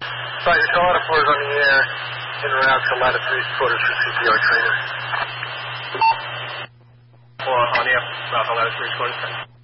Sorry, your call out 4 is on the air. In route to latitude quarters for CPR trainer. Well, on the air, route to latitude quarters.